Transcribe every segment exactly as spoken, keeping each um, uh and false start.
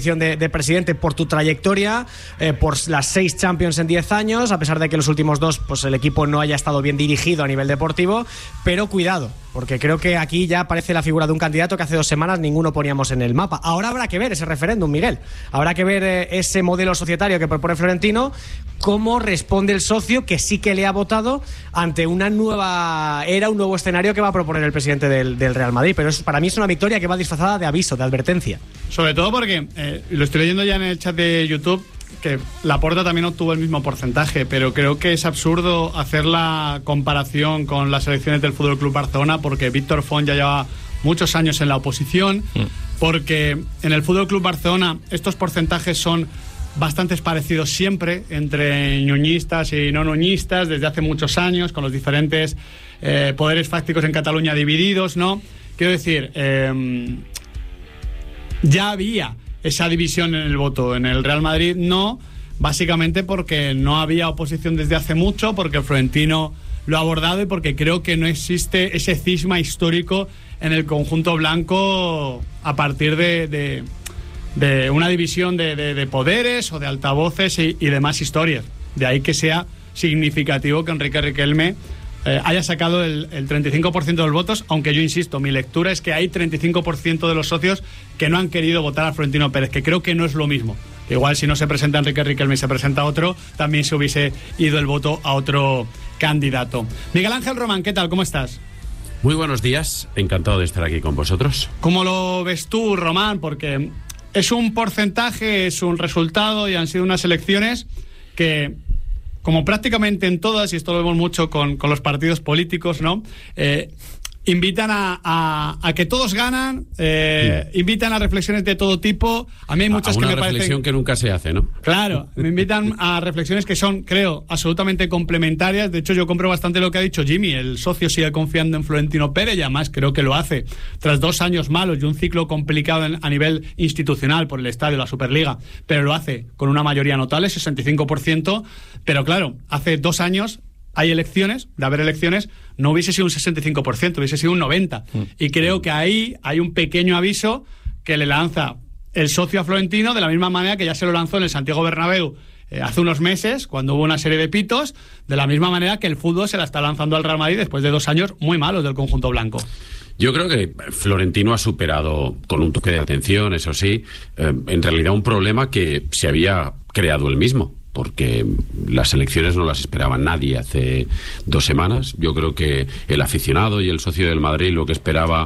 De, de presidente por tu trayectoria, eh, por las seis Champions en diez años, a pesar de que los últimos dos pues el equipo no haya estado bien dirigido a nivel deportivo, pero cuidado, porque creo que aquí ya aparece la figura de un candidato que hace dos semanas ninguno poníamos en el mapa. Ahora habrá que ver ese referéndum, Miguel, habrá que ver eh, ese modelo societario que propone Florentino, cómo responde el socio que sí que le ha votado ante una nueva era, un nuevo escenario que va a proponer el presidente del, del Real Madrid, pero es, para mí es una victoria que va disfrazada de aviso, de advertencia. Sobre todo porque, eh, lo estoy leyendo ya en el chat de YouTube, que Laporta también obtuvo el mismo porcentaje, pero creo que es absurdo hacer la comparación con las elecciones del F C Barcelona, porque Víctor Font ya lleva muchos años en la oposición, mm. porque en el F C Barcelona estos porcentajes son bastante parecidos siempre entre ñuñistas y no ñuñistas desde hace muchos años, con los diferentes eh, poderes fácticos en Cataluña divididos, ¿no? Quiero decir, eh, ya había esa división en el voto. En el Real Madrid no, básicamente porque no había oposición desde hace mucho, porque Florentino lo ha abordado y porque creo que no existe ese cisma histórico en el conjunto blanco a partir de, de, de una división de, de, de poderes o de altavoces y, y demás historias. De ahí que sea significativo que Enrique Riquelme Eh, haya sacado el, el treinta y cinco por ciento de los votos, aunque yo insisto, mi lectura es que hay treinta y cinco por ciento de los socios que no han querido votar a Florentino Pérez, que creo que no es lo mismo. Igual si no se presenta Enrique Riquelme y se presenta otro, también se hubiese ido el voto a otro candidato. Miguel Ángel Román, ¿qué tal? ¿Cómo estás? Muy buenos días, encantado de estar aquí con vosotros. ¿Cómo lo ves tú, Román? Porque es un porcentaje, es un resultado y han sido unas elecciones que, como prácticamente en todas, y esto lo vemos mucho con, con los partidos políticos, ¿no? Eh, invitan a, a, a que todos ganan, eh, sí. invitan a reflexiones de todo tipo. A mí hay muchas a una que me parecen... reflexión que nunca se hace, ¿no? Claro, me invitan a reflexiones que son, creo, absolutamente complementarias. De hecho, yo compro bastante lo que ha dicho Jimmy. El socio sigue confiando en Florentino Pérez y además creo que lo hace tras dos años malos y un ciclo complicado en, a nivel institucional por el estadio, la Superliga, pero lo hace con una mayoría notable, sesenta y cinco por ciento. Pero claro, hace dos años hay elecciones, de haber elecciones, no hubiese sido un sesenta y cinco por ciento, hubiese sido un noventa por ciento. Mm. Y creo que ahí hay un pequeño aviso que le lanza el socio a Florentino, de la misma manera que ya se lo lanzó en el Santiago Bernabéu eh, hace unos meses, cuando hubo una serie de pitos, de la misma manera que el fútbol se la está lanzando al Real Madrid después de dos años muy malos del conjunto blanco. Yo creo que Florentino ha superado, con un toque de atención, eso sí, eh, en realidad un problema que se había creado él mismo, porque las elecciones no las esperaba nadie hace dos semanas. Yo creo que el aficionado y el socio del Madrid lo que esperaba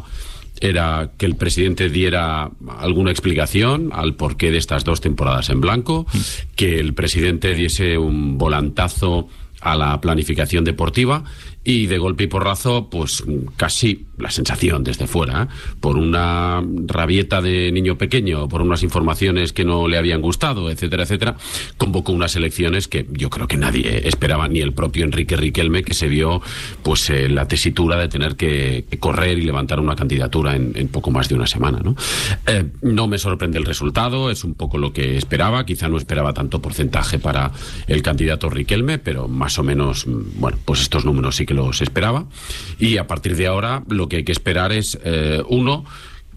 era que el presidente diera alguna explicación al porqué de estas dos temporadas en blanco, que el presidente diese un volantazo a la planificación deportiva y de golpe y porrazo, pues casi la sensación desde fuera, ¿eh? por una rabieta de niño pequeño, por unas informaciones que no le habían gustado, etcétera, etcétera, convocó unas elecciones que yo creo que nadie esperaba, ni el propio Enrique Riquelme, que se vio pues en la tesitura de tener que, que correr y levantar una candidatura en, en poco más de una semana, ¿no? Eh, no me sorprende el resultado, es un poco lo que esperaba, quizá no esperaba tanto porcentaje para el candidato Riquelme, pero más o menos, bueno, pues estos números sí que los esperaba. Y a partir de ahora lo que hay que esperar es, eh, uno,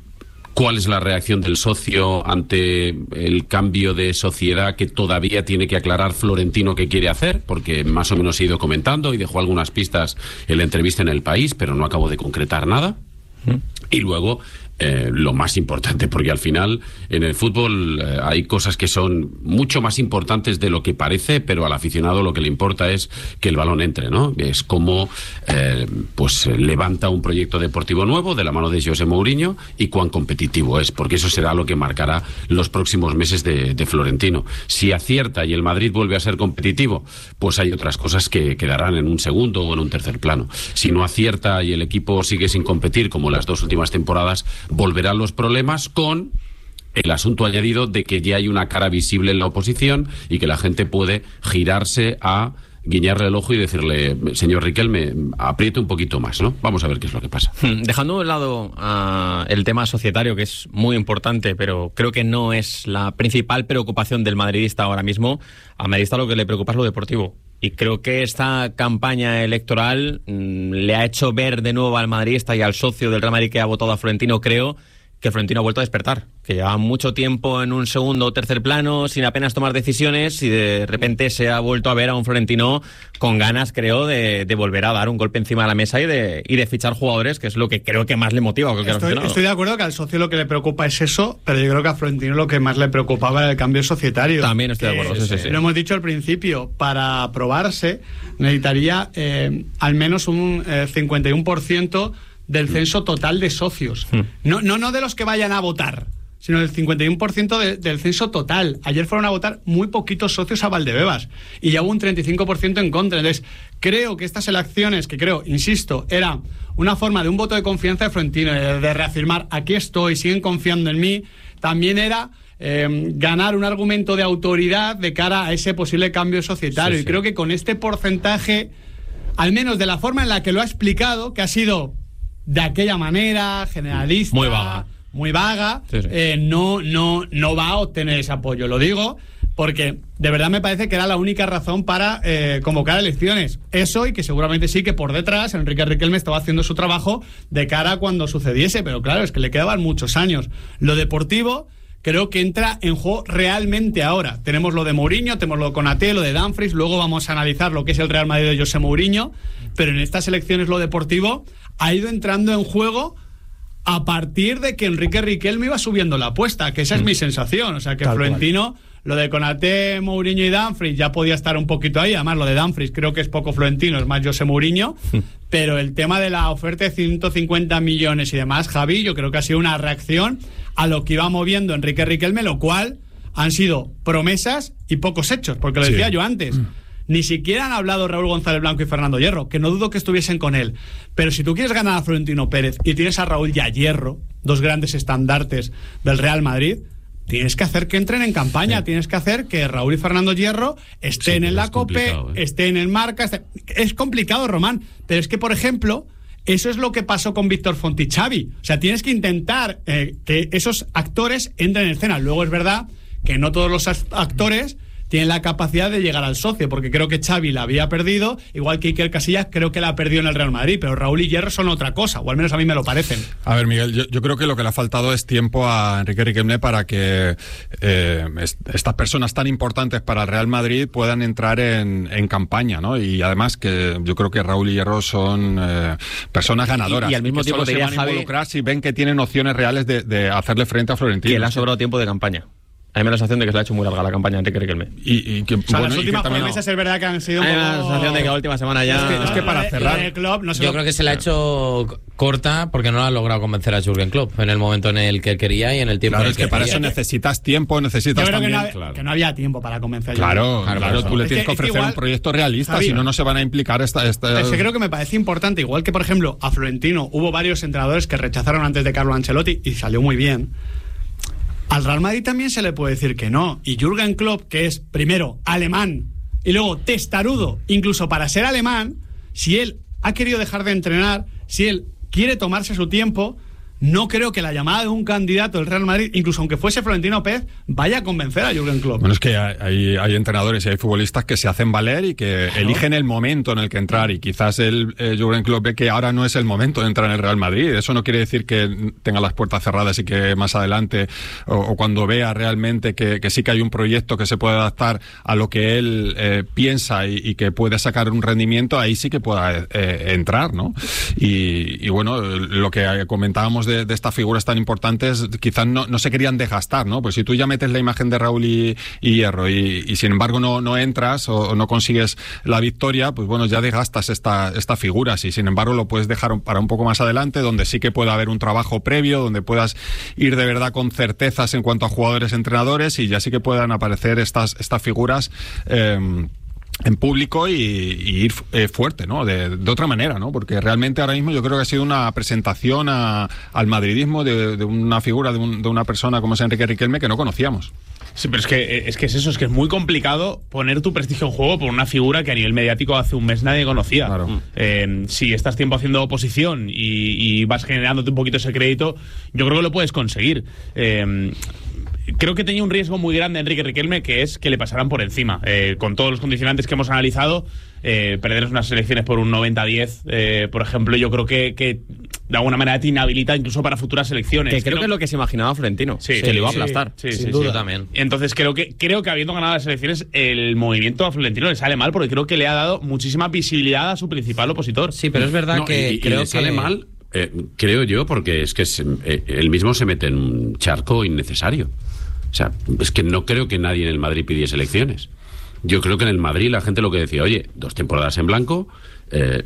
cuál es la reacción del socio ante el cambio de sociedad que todavía tiene que aclarar Florentino qué quiere hacer, porque más o menos se ha ido comentando y dejó algunas pistas en la entrevista en El País, pero no acabó de concretar nada. ¿Mm? Y luego Eh, lo más importante, porque al final en el fútbol eh, hay cosas que son mucho más importantes de lo que parece, pero al aficionado lo que le importa es que el balón entre, ¿no? Es como eh, pues levanta un proyecto deportivo nuevo de la mano de José Mourinho y cuán competitivo es, porque eso será lo que marcará los próximos meses de, de Florentino. Si acierta y el Madrid vuelve a ser competitivo, pues hay otras cosas que quedarán en un segundo o en un tercer plano. Si no acierta y el equipo sigue sin competir como las dos últimas temporadas, volverán los problemas, con el asunto añadido de que ya hay una cara visible en la oposición y que la gente puede girarse a guiñarle el ojo y decirle, señor Riquelme, apriete un poquito más, ¿no? Vamos a ver qué es lo que pasa. Dejando de lado uh, el tema societario, que es muy importante, pero creo que no es la principal preocupación del madridista ahora mismo. Al madridista lo que le preocupa es lo deportivo. Y creo que esta campaña electoral mmm, le ha hecho ver de nuevo al madridista y al socio del Real Madrid que ha votado a Florentino, creo que Florentino ha vuelto a despertar, que llevaba mucho tiempo en un segundo o tercer plano sin apenas tomar decisiones y de repente se ha vuelto a ver a un Florentino con ganas, creo, de, de volver a dar un golpe encima de la mesa y de, y de fichar jugadores, que es lo que creo que más le motiva. Que estoy, estoy de acuerdo que al socio lo que le preocupa es eso, pero yo creo que a Florentino lo que más le preocupaba era el cambio societario. También estoy de acuerdo, sí, sí, sí. Lo hemos dicho al principio, para aprobarse necesitaría eh, al menos un eh, cincuenta y uno por ciento del censo total de socios. No, no, no de los que vayan a votar, sino del cincuenta y uno por ciento de, del censo total. Ayer fueron a votar muy poquitos socios a Valdebebas y ya hubo un treinta y cinco por ciento en contra. Entonces, creo que estas elecciones, que creo, insisto, era una forma de un voto de confianza de Florentino, de, de reafirmar, aquí estoy, siguen confiando en mí, también era eh, ganar un argumento de autoridad de cara a ese posible cambio societario. Sí, sí. Y creo que con este porcentaje, al menos de la forma en la que lo ha explicado, que ha sido de aquella manera, generalista, muy vaga, muy vaga sí, sí. Eh, no, no, no va a obtener ese apoyo. Lo digo porque de verdad me parece que era la única razón para eh, convocar elecciones. Eso, y que seguramente sí que por detrás Enrique Riquelme estaba haciendo su trabajo de cara a cuando sucediese, pero claro, es que le quedaban muchos años. Lo deportivo creo que entra en juego realmente ahora. Tenemos lo de Mourinho, tenemos lo de Konaté, lo de Dumfries, luego vamos a analizar lo que es el Real Madrid de José Mourinho, pero en estas elecciones lo deportivo ha ido entrando en juego a partir de que Enrique Riquelme iba subiendo la apuesta, que esa es mi sensación. O sea, que Tal Florentino, cual. Lo de Konaté, Mourinho y Dumfries ya podía estar un poquito ahí. Además, lo de Dumfries creo que es poco Florentino, es más José Mourinho. Pero el tema de la oferta de ciento cincuenta millones y demás, Javi, yo creo que ha sido una reacción a lo que iba moviendo Enrique Riquelme, lo cual han sido promesas y pocos hechos, porque lo decía sí. yo antes. Ni siquiera han hablado Raúl González Blanco y Fernando Hierro, que no dudo que estuviesen con él. Pero si tú quieres ganar a Florentino Pérez y tienes a Raúl y a Hierro, dos grandes estandartes del Real Madrid, tienes que hacer que entren en campaña, sí. tienes que hacer que Raúl y Fernando Hierro estén sí, en la COPE, ¿eh? estén en Marca. Estén... Es complicado, Román, pero es que, por ejemplo, eso es lo que pasó con Víctor Font y Xavi. O sea, tienes que intentar eh, que esos actores entren en escena. Luego es verdad que no todos los actores tienen la capacidad de llegar al socio, porque creo que Xavi la había perdido, igual que Iker Casillas creo que la perdió en el Real Madrid, pero Raúl y Hierro son otra cosa, o al menos a mí me lo parecen. A ver, Miguel, yo, yo creo que lo que le ha faltado es tiempo a Enrique Riquelme para que eh, est- estas personas tan importantes para el Real Madrid puedan entrar en, en campaña, ¿no? Y además que yo creo que Raúl y Hierro son eh, personas ganadoras. Y, y al mismo que tiempo solo se van a involucrar si ven que tienen opciones reales de, de hacerle frente a Florentino. Que le ha sobrado tiempo de campaña. A mí me da la sensación de que se le ha hecho muy larga la campaña a Enrique Riquelme. Y, y que, o sea, bueno, las últimas promesas es verdad que han sido un poco... Hay una sensación de que la última semana ya... Es que, es que para cerrar... El club, no Yo lo... creo que se le ha hecho corta porque no ha logrado convencer a Jürgen Klopp en el momento en el que él quería y en el tiempo claro, en el es que, que para quería. eso necesitas tiempo, necesitas Yo creo también... Que no, claro. que no había tiempo para convencer a Claro, Jürgen. claro, claro, tú le tienes es que, que ofrecer igual, un proyecto realista, Javier, si no, no se van a implicar esta... esta... Es que creo que me parece importante, igual que, por ejemplo, a Florentino hubo varios entrenadores que rechazaron antes de Carlo Ancelotti y salió muy bien. Al Real Madrid también se le puede decir que no. Y Jürgen Klopp, que es primero alemán y luego testarudo, incluso para ser alemán, si él ha querido dejar de entrenar, si él quiere tomarse su tiempo, no creo que la llamada de un candidato del Real Madrid, incluso aunque fuese Florentino Pérez, vaya a convencer a Jürgen Klopp. Bueno, es que hay, hay entrenadores y hay futbolistas que se hacen valer y que claro. eligen el momento en el que entrar, y quizás el eh, Jürgen Klopp ve que ahora no es el momento de entrar en el Real Madrid. Eso no quiere decir que tenga las puertas cerradas y que más adelante o, o cuando vea realmente que, que sí que hay un proyecto que se puede adaptar a lo que él eh, piensa y, y que puede sacar un rendimiento, ahí sí que pueda eh, entrar, ¿no? Y, y bueno, lo que comentábamos De, de estas figuras tan importantes quizás no, no se querían desgastar, ¿no? Pues si tú ya metes la imagen de Raúl y, y Hierro y, y sin embargo no, no entras o, o no consigues la victoria, pues bueno, ya desgastas esta, estas figuras, y sin embargo lo puedes dejar para un poco más adelante, donde sí que pueda haber un trabajo previo, donde puedas ir de verdad con certezas en cuanto a jugadores, entrenadores, y ya sí que puedan aparecer estas, estas figuras eh, en público y, y ir eh, fuerte, ¿no? De, de otra manera, ¿no? Porque realmente ahora mismo yo creo que ha sido una presentación a, al madridismo de, de una figura, de, un, de una persona como es Enrique Riquelme que no conocíamos. Sí, pero es que, es que es eso, es que es muy complicado poner tu prestigio en juego por una figura que a nivel mediático hace un mes nadie conocía. Claro. Eh, si estás tiempo haciendo oposición y, y vas generándote un poquito ese crédito, yo creo que lo puedes conseguir. Eh, Creo que tenía un riesgo muy grande Enrique Riquelme, que es que le pasaran por encima. Eh, con todos los condicionantes que hemos analizado, eh, perder unas elecciones por un noventa a diez, eh, por ejemplo, yo creo que, que de alguna manera te inhabilita incluso para futuras elecciones. Que creo, creo que es lo que se imaginaba Florentino, sí, que sí, le iba a sí, aplastar. Sí, sí, sin sí, duda. sí. También. Entonces creo que creo que habiendo ganado las elecciones, el movimiento a Florentino le sale mal, porque creo que le ha dado muchísima visibilidad a su principal opositor. Sí, pero es verdad No, que y, y creo le que sale mal, eh, creo yo, porque es que se, eh, él mismo se mete en un charco innecesario. O sea, es que no creo que nadie en el Madrid pidiese elecciones. Yo creo que en el Madrid la gente lo que decía, oye, dos temporadas en blanco, eh,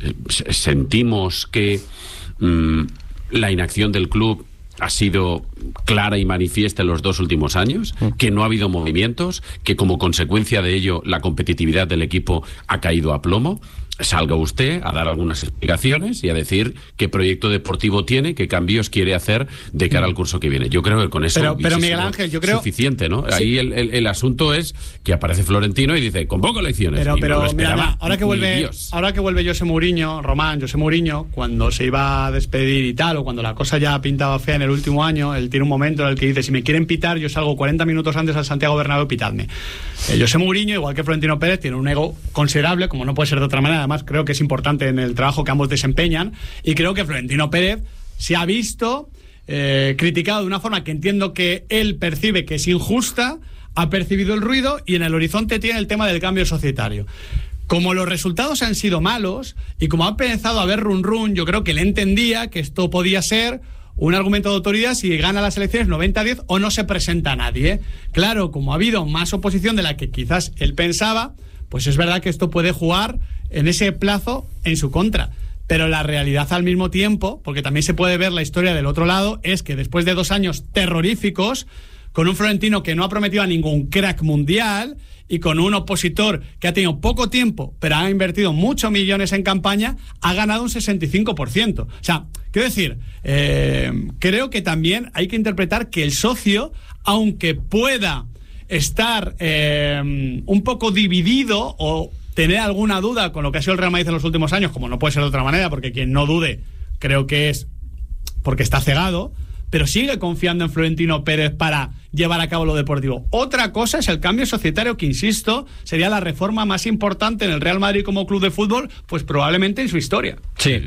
sentimos que mmm, la inacción del club ha sido clara y manifiesta en los dos últimos años, que no ha habido movimientos, que como consecuencia de ello la competitividad del equipo ha caído a plomo. Salga usted a dar algunas explicaciones y a decir qué proyecto deportivo tiene, qué cambios quiere hacer de cara al curso que viene. Yo creo que con eso pero, pero es Miguel Ángel, yo creo suficiente, ¿no? Sí. Ahí el, el, el asunto es que aparece Florentino y dice, convoco elecciones. Pero, y pero no lo mira, esperaba mira, ahora que ni vuelve, Dios. ahora que vuelve José Mourinho, Román, José Mourinho, cuando se iba a despedir y tal, o cuando la cosa ya pintaba fea en el último año, él tiene un momento en el que dice, si me quieren pitar, yo salgo cuarenta minutos antes al Santiago Bernabéu, pitadme. Eh, José Mourinho, igual que Florentino Pérez, tiene un ego considerable, como no puede ser de otra manera, además creo que es importante en el trabajo que ambos desempeñan, y creo que Florentino Pérez se ha visto eh, criticado de una forma que entiendo que él percibe que es injusta, ha percibido el ruido y en el horizonte tiene el tema del cambio societario. Como los resultados han sido malos y como ha empezado a haber run run, yo creo que él entendía que esto podía ser un argumento de autoridad si gana las elecciones noventa a diez o no se presenta a nadie. Claro, como ha habido más oposición de la que quizás él pensaba, pues es verdad que esto puede jugar en ese plazo en su contra. Pero la realidad al mismo tiempo, porque también se puede ver la historia del otro lado, es que después de dos años terroríficos, con un Florentino que no ha prometido a ningún crack mundial y con un opositor que ha tenido poco tiempo, pero ha invertido muchos millones en campaña, ha ganado un sesenta y cinco por ciento. O sea, quiero decir, eh, creo que también hay que interpretar que el socio, aunque pueda estar eh, un poco dividido o tener alguna duda con lo que ha sido el Real Madrid en los últimos años, como no puede ser de otra manera, porque quien no dude creo que es porque está cegado, pero sigue confiando en Florentino Pérez para llevar a cabo lo deportivo. Otra cosa es el cambio societario, que insisto, sería la reforma más importante en el Real Madrid como club de fútbol, pues probablemente en su historia. Sí,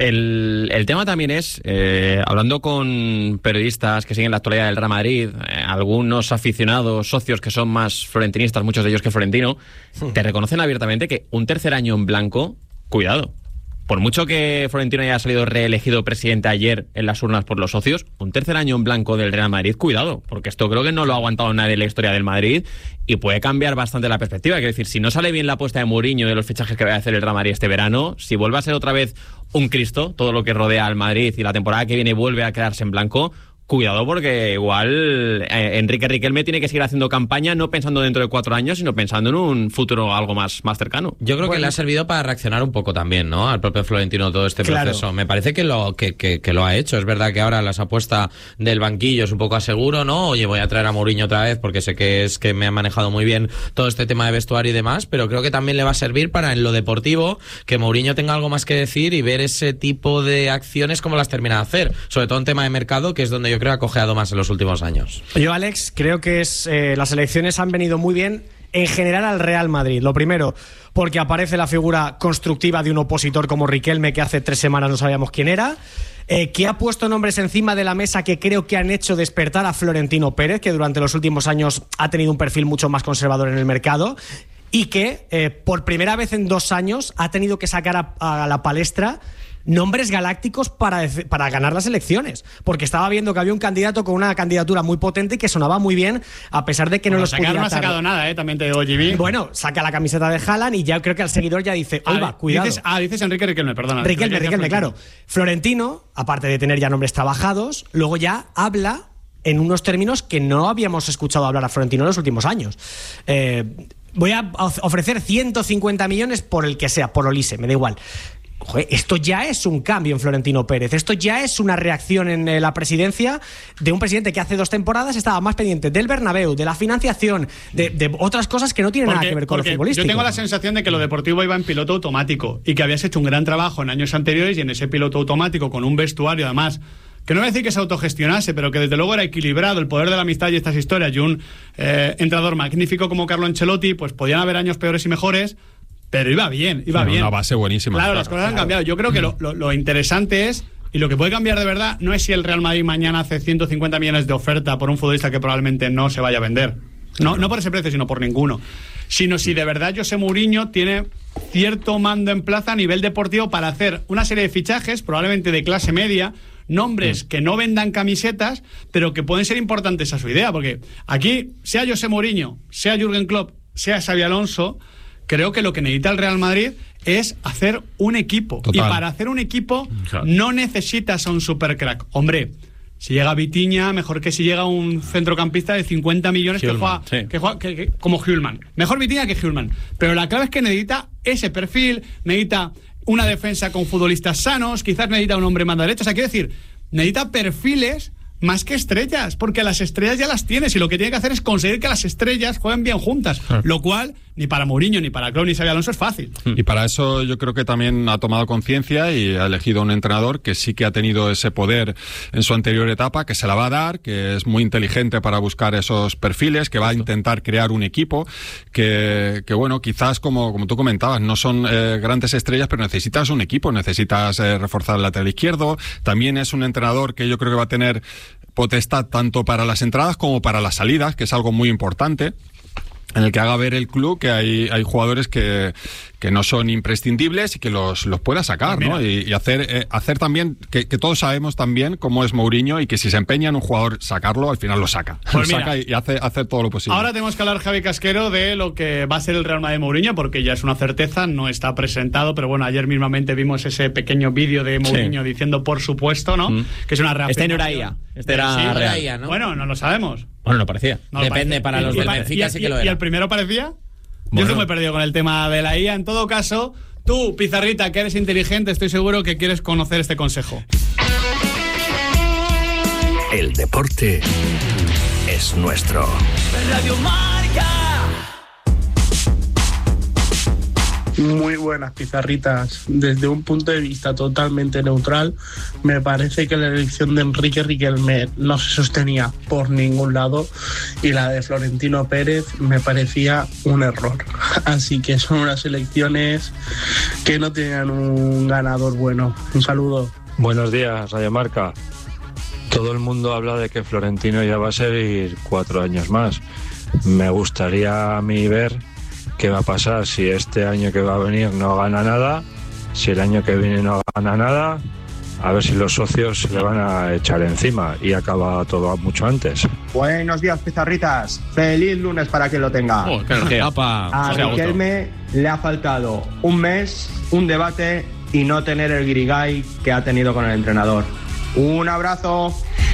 el, el tema también es, eh, hablando con periodistas que siguen la actualidad del Real Madrid, eh, algunos aficionados, socios que son más florentinistas, muchos de ellos que Florentino, te reconocen abiertamente que un tercer año en blanco, cuidado. Por mucho que Florentino haya salido reelegido presidente ayer en las urnas por los socios, un tercer año en blanco del Real Madrid, cuidado, porque esto creo que no lo ha aguantado nadie en la historia del Madrid y puede cambiar bastante la perspectiva. Quiero decir, si no sale bien la apuesta de Mourinho y de los fichajes que va a hacer el Real Madrid este verano, si vuelve a ser otra vez un Cristo, todo lo que rodea al Madrid y la temporada que viene vuelve a quedarse en blanco, cuidado, porque igual eh, Enrique Riquelme tiene que seguir haciendo campaña no pensando dentro de cuatro años, sino pensando en un futuro algo más, más cercano. Yo creo Bueno, que le ha servido para reaccionar un poco también, ¿no? Al propio Florentino todo este claro. proceso. Me parece que lo que, que, que lo ha hecho. Es verdad que ahora las apuestas del banquillo es un poco a seguro, ¿no? Oye, voy a traer a Mourinho otra vez porque sé que es que me ha manejado muy bien todo este tema de vestuario y demás, pero creo que también le va a servir para en lo deportivo que Mourinho tenga algo más que decir y ver ese tipo de acciones como las termina de hacer. Sobre todo en tema de mercado, que es donde yo creo que ha cojeado más en los últimos años. Yo, Alex, creo que es eh, las elecciones han venido muy bien en general al Real Madrid. Lo primero, porque aparece la figura constructiva de un opositor como Riquelme, que hace tres semanas no sabíamos quién era, eh, que ha puesto nombres encima de la mesa que creo que han hecho despertar a Florentino Pérez, que durante los últimos años ha tenido un perfil mucho más conservador en el mercado, y que eh, por primera vez en dos años ha tenido que sacar a, a la palestra nombres galácticos para, para ganar las elecciones, porque estaba viendo que había un candidato con una candidatura muy potente y que sonaba muy bien, a pesar de que Bueno, no los sacar pudiera no ha atar. sacado nada, ¿eh? También te digo, Jimmy. Bueno, saca la camiseta de Haaland y ya creo que al seguidor ya dice, Ah, oiga, cuidado. Dices, ah, dices Enrique Riquelme, perdona. Riquelme, Riquelme, Riquelme, claro. Florentino, aparte de tener ya nombres trabajados, luego ya habla en unos términos que no habíamos escuchado hablar a Florentino en los últimos años. Eh, voy a ofrecer ciento cincuenta millones por el que sea, por Olise, me da igual. Joder, esto ya es un cambio en Florentino Pérez, esto ya es una reacción en eh, la presidencia de un presidente que hace dos temporadas estaba más pendiente del Bernabéu, de la financiación, de, de otras cosas que no tienen Porque, nada que ver con lo porque futbolístico. yo tengo la sensación de que lo deportivo iba en piloto automático y que habías hecho un gran trabajo en años anteriores y en ese piloto automático con un vestuario además que no voy a decir que se autogestionase, pero que desde luego era equilibrado, el poder de la amistad y estas historias, y un eh, entrenador magnífico como Carlo Ancelotti, pues podían haber años peores y mejores, pero iba bien, iba Bueno, bien. una base buenísima. Claro, Claro, las cosas han claro. cambiado. Yo creo que lo, lo, lo interesante es Y lo que puede cambiar de verdad no es si el Real Madrid mañana hace ciento cincuenta millones de oferta por un futbolista que probablemente no se vaya a vender. No, no por ese precio, sino por ninguno. Sino si de verdad José Mourinho tiene cierto mando en plaza a nivel deportivo para hacer una serie de fichajes, probablemente de clase media, nombres que no vendan camisetas, pero que pueden ser importantes a su idea. Porque aquí, sea José Mourinho, sea Jürgen Klopp, sea Xabi Alonso, creo que lo que necesita el Real Madrid es hacer un equipo. Total. Y para hacer un equipo claro. no necesitas a un supercrack. Hombre, si llega Vitinha, mejor que si llega un centrocampista de cincuenta millones Hjulman, que juega, sí. que juega que, que, como Hjulman. Mejor Vitinha que Hjulman. Pero la clave es que necesita ese perfil, necesita una defensa con futbolistas sanos, quizás necesita un hombre manda derecha. O sea, quiero decir, necesita perfiles más que estrellas, porque las estrellas ya las tienes y lo que tiene que hacer es conseguir que las estrellas jueguen bien juntas, sí. lo cual ni para Mourinho, ni para Klopp, ni Xabi Alonso es fácil. Y para eso yo creo que también ha tomado conciencia y ha elegido un entrenador que sí que ha tenido ese poder en su anterior etapa, que se la va a dar, que es muy inteligente para buscar esos perfiles, que va a intentar crear un equipo, que, que bueno, quizás como, como tú comentabas, no son eh, grandes estrellas, pero necesitas un equipo, necesitas eh, reforzar el lateral izquierdo. También es un entrenador que yo creo que va a tener potestad tanto para las entradas como para las salidas, que es algo muy importante, en el que haga ver el club que hay, hay jugadores que, que no son imprescindibles y que los, los pueda sacar, pues ¿no? Y, y hacer, eh, hacer también, que, que todos sabemos también cómo es Mourinho y que si se empeña en un jugador sacarlo, al final lo saca. Pues lo mira, saca y, y hace, hace todo lo posible. Ahora tenemos que hablar, Javi Casquero, de lo que va a ser el Real Madrid de Mourinho, porque ya es una certeza, no está presentado, pero bueno, ayer mismamente vimos ese pequeño vídeo de Mourinho sí. diciendo por supuesto, ¿no? Mm. Que es una reafirmación. Este no era I A, este era sí, real. I A, ¿no? Bueno, no lo sabemos. Bueno, no parecía. No Depende, parecía. para los y, del y, Benfica y, sí que lo y, era. ¿Y el primero parecía? Bueno. Yo estoy muy perdido con el tema de la I A. En todo caso, tú, Pizarrita, que eres inteligente, estoy seguro que quieres conocer este consejo. El deporte es nuestro. Radio Marca. Muy buenas, Pizarritas. Desde un punto de vista totalmente neutral, me parece que la elección de Enrique Riquelme no se sostenía por ningún lado y la de Florentino Pérez me parecía un error. Así que son unas elecciones que no tenían un ganador bueno. Un saludo. Buenos días, Radio Marca. Todo el mundo habla de que Florentino ya va a seguir cuatro años más. Me gustaría a mí ver qué va a pasar si este año que va a venir no gana nada, si el año que viene no gana nada, a ver si los socios se le van a echar encima y acaba todo mucho antes. Buenos días, Pizarritas. Feliz lunes para quien lo tenga. Oh, qué energía. A Riquelme le ha faltado un mes, un debate y no tener el guirigay que ha tenido con el entrenador. Un abrazo.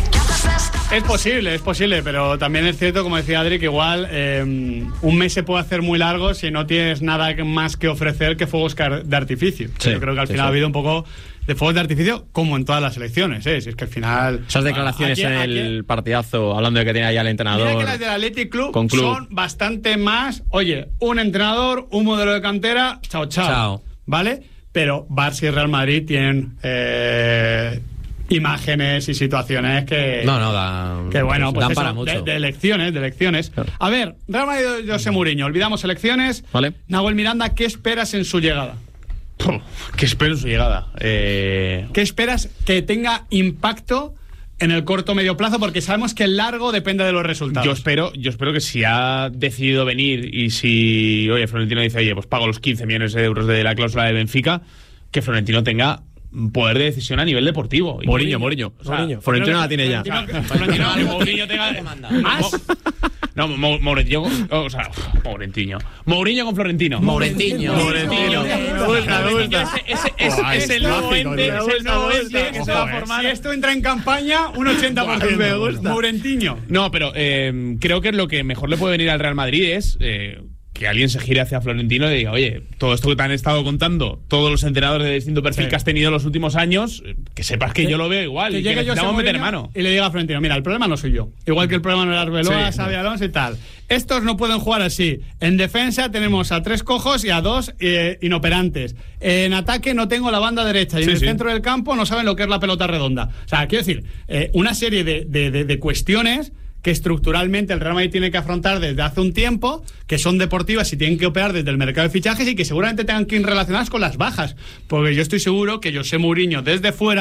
Es posible, es posible, pero también es cierto, como decía Adri, que igual eh, un mes se puede hacer muy largo si no tienes nada más que ofrecer que fuegos de artificio. Sí, yo creo que al final sí, sí. ha habido un poco de fuegos de artificio, como en todas las elecciones, ¿eh? Si es que al final... Esas declaraciones aquí, en aquí, el partidazo, hablando de que tenía ya el entrenador... Mira que las del Athletic Club, con club son bastante más, oye, un entrenador, un modelo de cantera, chao, chao, chao. ¿Vale? Pero Barça y Real Madrid tienen... Eh, imágenes y situaciones que no no da, que bueno pues dan eso, para mucho. De, de elecciones de elecciones claro. A ver, Real Madrid de José Mourinho, olvidamos elecciones, vale. Nahuel Miranda, ¿qué esperas en su llegada? Puh, ¿qué espero en su llegada? Eh... ¿Qué esperas que tenga impacto en el corto o medio plazo? Porque sabemos que el largo depende de los resultados. Yo espero, yo espero que si ha decidido venir y si, oye, Florentino dice, oye, pues pago los quince millones de euros de la cláusula de Benfica, que Florentino tenga poder de decisión a nivel deportivo. Mourinho, Mourinho. O sea, Mourinho. Florentino la tiene ya. Florentino, Mourinho tenga más. No, Mourinho, o sea, Mourinho. Mourinho con Florentino. Mourinho. Mourinho. Me gusta, me gusta. Es el nuevo ente, es el nuevo ente que se va a formar. Si esto entra en campaña, un ochenta por ciento. Me gusta. Mourinho. No, pero eh, creo que lo que mejor le puede venir al Real Madrid es... Eh, que alguien se gire hacia Florentino y diga, oye, todo esto que te han estado contando, todos los entrenadores de distinto perfil sí. que has tenido los últimos años, que sepas que, que yo lo veo igual que y que necesitamos meter mano. Y le diga a Florentino, mira, el problema no soy yo. Igual que el problema no era Arbeloa, sí, Xabi Alonso y tal. Estos no pueden jugar así. En defensa tenemos a tres cojos y a dos eh, inoperantes. En ataque no tengo la banda derecha y sí, en el sí. centro del campo no saben lo que es la pelota redonda. O sea, quiero decir, eh, una serie de, de, de, de cuestiones que estructuralmente el Real Madrid tiene que afrontar desde hace un tiempo, que son deportivas y tienen que operar desde el mercado de fichajes y que seguramente tengan que ir relacionadas con las bajas, porque yo estoy seguro que José Mourinho desde fuera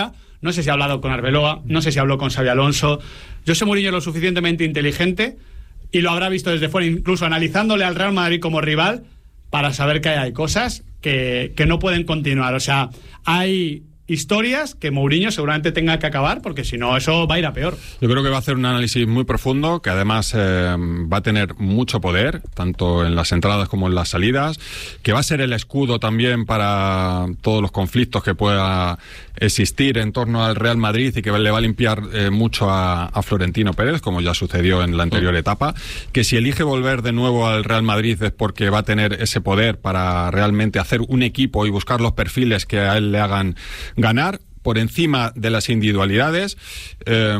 no sé si ha hablado con Arbeloa, no sé si habló con Xabi Alonso. José Mourinho es lo suficientemente inteligente y lo habrá visto desde fuera, incluso analizándole al Real Madrid como rival, para saber que hay cosas que, que no pueden continuar. O sea, hay historias que Mourinho seguramente tenga que acabar, porque si no eso va a ir a peor. Yo creo que va a hacer un análisis muy profundo, que además eh, va a tener mucho poder, tanto en las entradas como en las salidas, que va a ser el escudo también para todos los conflictos que pueda existir en torno al Real Madrid y que le va a limpiar eh, mucho a, a Florentino Pérez, como ya sucedió en la anterior etapa, que si elige volver de nuevo al Real Madrid es porque va a tener ese poder para realmente hacer un equipo y buscar los perfiles que a él le hagan ganar por encima de las individualidades eh,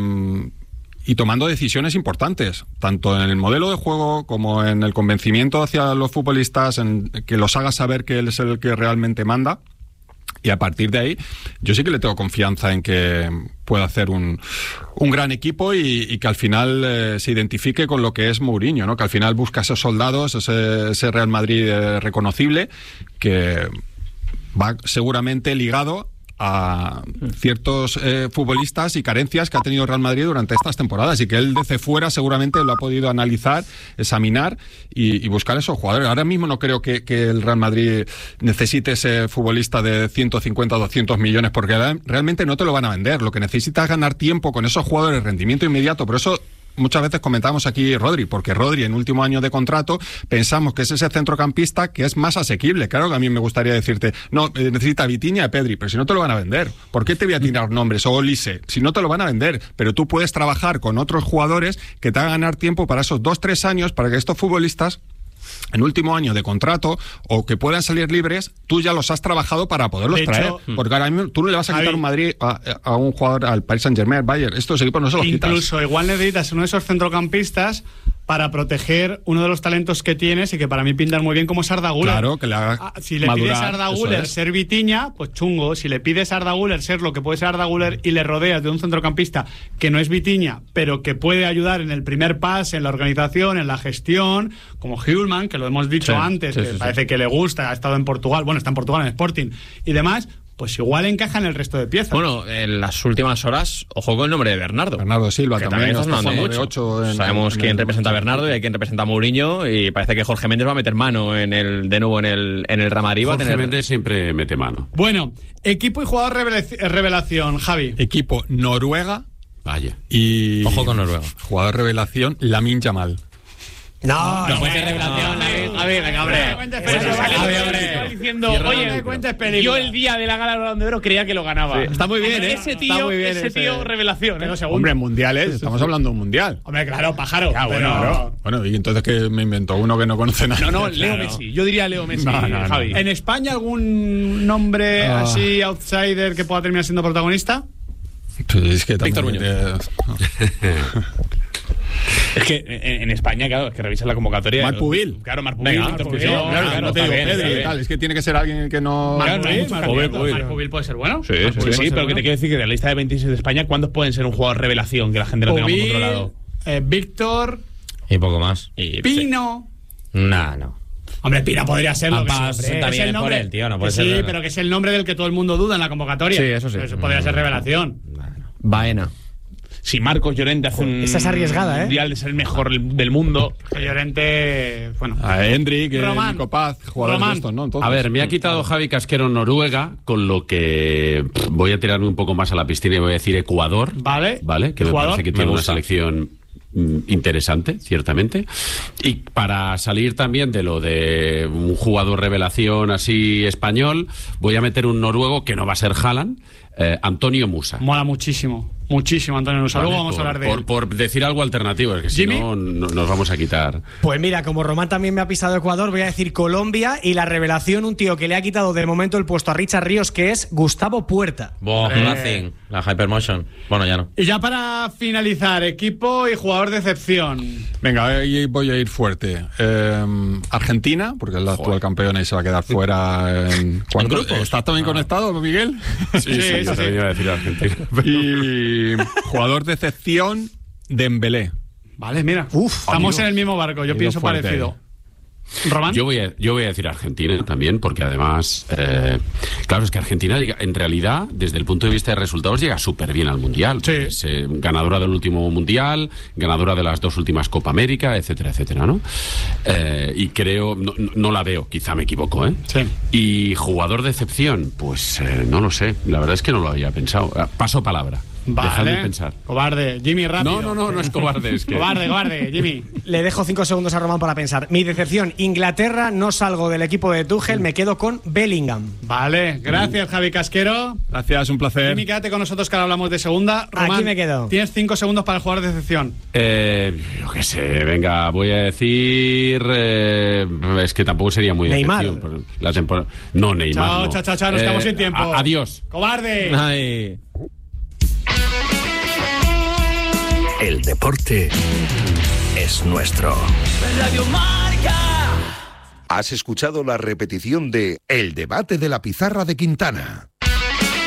y tomando decisiones importantes, tanto en el modelo de juego como en el convencimiento hacia los futbolistas, en que los haga saber que él es el que realmente manda. Y a partir de ahí, yo sí que le tengo confianza en que pueda hacer un, un gran equipo y, y que al final eh, se identifique con lo que es Mourinho, ¿no? Que al final busca esos soldados, ese, ese Real Madrid eh, reconocible, que va seguramente ligado a ciertos eh, futbolistas y carencias que ha tenido Real Madrid durante estas temporadas y que él desde fuera seguramente lo ha podido analizar, examinar y, y buscar esos jugadores. Ahora mismo no creo que, que el Real Madrid necesite ese futbolista de ciento cincuenta o doscientos millones, porque realmente no te lo van a vender. Lo que necesita es ganar tiempo con esos jugadores, rendimiento inmediato. Por eso muchas veces comentamos aquí Rodri, porque Rodri en último año de contrato pensamos que es ese centrocampista que es más asequible. Claro que a mí me gustaría decirte, no, eh, necesita Vitinha y Pedri, pero si no te lo van a vender. ¿Por qué te voy a tirar nombres? O Olise, si no te lo van a vender. Pero tú puedes trabajar con otros jugadores que te hagan ganar tiempo para esos dos, tres años, para que estos futbolistas en último año de contrato o que puedan salir libres, tú ya los has trabajado para poderlos de traer. Hecho, porque ahora mismo tú no le vas a quitar un Madrid a, a un jugador, al Paris Saint-Germain, Bayern. Estos equipos no se los quitas. Incluso igual necesitas uno de esos centrocampistas para proteger uno de los talentos que tienes y que para mí pintan muy bien, como es Arda Güler. Claro, que le haga ah, Si le madurar, pides a Arda Güler es. ser Vitinha, pues chungo. Si le pides a Arda Güler ser lo que puede ser Arda Güler y le rodeas de un centrocampista que no es Vitinha, pero que puede ayudar en el primer pase, en la organización, en la gestión, como Hjulman, que lo hemos dicho Sí, antes, sí, que sí, parece sí. que le gusta, ha estado en Portugal, bueno, está en Portugal, en Sporting y demás, pues igual encaja en el resto de piezas. Bueno, en las últimas horas, ojo con el nombre de Bernardo. Bernardo Silva que también, también está está sonando jugando de mucho. ocho en- Sabemos en quién el representa a Manchester Bernardo y a quién representa a Mourinho, y parece que Jorge Méndez va a meter mano en el de nuevo en el en el Real Madrid. Va a Jorge tener... Méndez siempre mete mano. Bueno, equipo y jugador revelaci- revelación, Javi. Equipo Noruega Vaya. y Ojo con Noruega. jugador revelación Lamine Yamal. No, No puede ser revelación. A ver, venga, hombre. Javi, Estaba diciendo, Cierra oye, la cuenta, es película. yo el día de la gala del Balón de Oro creía que lo ganaba. Sí, está muy bien, ¿eh? Ese Está tío, muy bien ese ese- tío, revelación, ¿eh? Pero segundo. Hombre, mundiales, estamos hablando de un mundial. Hombre, claro, pájaro. Ah, bueno, pero- claro. Bueno, y entonces que me inventó uno que no conoce nada. No, no, Leo Claro. Messi. Yo diría Leo Messi, No, no, no, Javi. no. ¿En España algún nombre Ah. así outsider que pueda terminar siendo protagonista? Pues es que Víctor también, Muñoz. eh, Es que en, en España, claro, es que revisas la convocatoria. Marc Pubil. Claro, Marc Pubil, Venga, Víctor Pubil, Puyol, claro, claro, no te está digo bien, Pedri está y bien. tal, es que tiene que ser alguien que no... Marc Claro, Pubil, mucho Marc candidato. Pubil. Pubil. Marc Pubil puede ser bueno. Sí, Marc sí, Pubil Sí, puede ser pero que te bueno. quiero decir que de la lista de veintiséis de España, ¿cuántos pueden ser un jugador revelación que la gente lo tenga muy Pubil, controlado? eh, Víctor, Y poco más. Y- Pino. Nah, no. Hombre, Pina podría serlo. que Papá, siempre, también es el es por nombre- él, tío, no que puede sí, ser verdad. pero que es el nombre del que todo el mundo duda en la convocatoria. Sí, eso sí. Eso podría ser revelación. Baena. Si Marcos Llorente hace un esa es arriesgada, ¿eh? mundial de ser el mejor del mundo. Que Llorente, bueno. A Hendrik, eh, Román. Nico Paz, jugadores Román. de estos, ¿no? Entonces, A ver, me ha quitado Javi Casquero Noruega, con lo que pff, voy a tirarme un poco más a la piscina y voy a decir Ecuador. Vale. Vale, que me Ecuador, parece que me tiene una gusta. selección mm, interesante, ciertamente. Y para salir también de lo de un jugador revelación así español, voy a meter un noruego que no va a ser Haaland, eh, Antonio Musa. Mola muchísimo. Muchísimo, Antonio Nusa. Vale, Luego vamos por, a hablar de por, él. por decir algo alternativo, es que si Jimmy. no, no nos vamos a quitar. Pues mira, como Román también me ha pisado Ecuador, voy a decir Colombia y la revelación, un tío que le ha quitado de momento el puesto a Richard Ríos, que es Gustavo Puerta. Boh, Eh. Nothing. La Hypermotion. Bueno, ya no. Y ya para finalizar, equipo y jugador de excepción. venga, ahí voy a ir fuerte. Eh, Argentina, porque es la actual campeona y se va a quedar fuera en... ¿Cuánto? grupos? ¿Estás también conectado, Miguel? Sí, sí, sí, no sí. te venía a decir Argentina. Y jugador de excepción, Dembélé. Vale, mira. Uf, Estamos amigo. en el mismo barco. Yo Ido pienso fuerte parecido. ahí. Román. Yo voy a, yo voy a decir Argentina también, porque además, eh, claro, es que Argentina llega, en realidad, desde el punto de vista de resultados, llega súper bien al Mundial. Sí. Es eh, ganadora del último Mundial, ganadora de las dos últimas Copa América, etcétera, etcétera, ¿no? Eh, y creo, no, no la veo, quizá me equivoco, ¿eh? Sí. Y jugador de excepción, pues eh, no lo sé, la verdad es que no lo había pensado. Paso palabra. Vale. Dejadme pensar. Cobarde. Jimmy, rápido. No, no, no, no es cobarde, es que... Cobarde, cobarde, Jimmy. Le dejo cinco segundos a Román para pensar. Mi decepción, Inglaterra, no salgo del equipo de Tuchel, me quedo con Bellingham. Vale, gracias, Javi Casquero. Gracias, un placer. Jimmy, quédate con nosotros que ahora hablamos de segunda. Román, Aquí me quedo. Tienes cinco segundos para el jugador de excepción. Eh, yo qué sé, venga, voy a decir... Eh, es que tampoco sería muy Neymar. decepción. La temporada... No, Neymar, Chao, no. chao, chao, chao, nos Eh, quedamos sin tiempo. a- adiós. ¡Cobarde! Ay. El deporte es nuestro. Radio Marca. Has escuchado la repetición de El debate de la pizarra de Quintana.